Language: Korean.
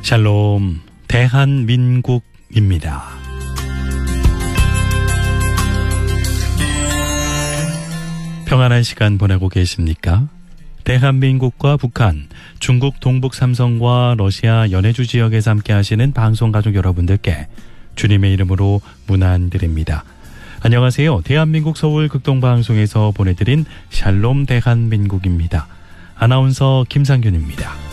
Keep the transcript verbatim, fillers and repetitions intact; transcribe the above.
샬롬 대한민국입니다. 평안한 시간 보내고 계십니까? 대한민국과 북한, 중국 동북 삼성과 러시아 연해주 지역에서 함께 하시는 방송가족 여러분들께 주님의 이름으로 문안드립니다. 안녕하세요. 대한민국 서울 극동방송에서 보내드린 샬롬 대한민국입니다. 아나운서 김상균입니다.